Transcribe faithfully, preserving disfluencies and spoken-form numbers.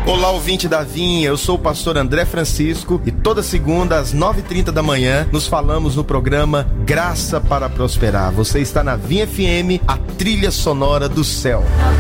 Olá, ouvinte da Vinha, eu sou o pastor André Francisco e toda segunda às nove e trinta da manhã nos falamos no programa Graça para Prosperar. Você está na Vinha F M, a trilha sonora do céu.